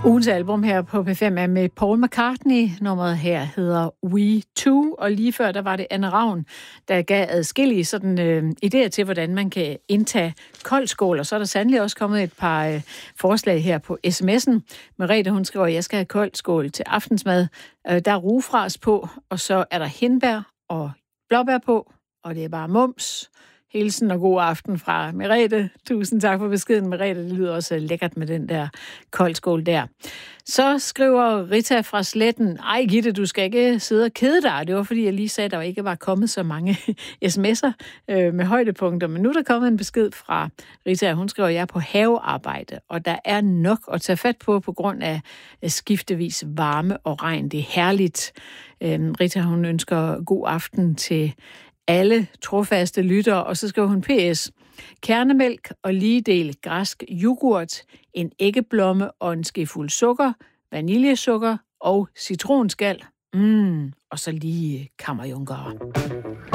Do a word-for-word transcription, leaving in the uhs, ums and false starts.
Ugens album her på P fem er med Paul McCartney. Nummeret her hedder We Two, og lige før der var det Anne Ravn, der gav adskillige sådan øh, idéer til, hvordan man kan indtage koldskål, og så er der sandelig også kommet et par øh, forslag her på sms'en. Merete, hun skriver, at jeg skal have koldskål til aftensmad. Øh, der er rugefras på, og så er der hindbær og blåbær på, og det er bare mums. Hilsen og god aften fra Merete. Tusind tak for beskeden, Merete. Det lyder også lækkert med den der koldskål der. Så skriver Rita fra Sletten, ej Gitte, du skal ikke sidde og kede dig. Det var fordi, jeg lige sagde, at der ikke var kommet så mange sms'er øh, med højdepunkter. Men nu er der kommet en besked fra Rita. Hun skriver, at jeg er på havearbejde, og der er nok at tage fat på på grund af skiftevis varme og regn. Det er herligt. Øh, Rita, hun ønsker god aften til alle trofaste lyttere, og så skriver hun P S. Kernemælk og lige del græsk yoghurt, en æggeblomme og en skefuld sukker, vaniljesukker og citronskal. Mm, og så lige kammerjunker.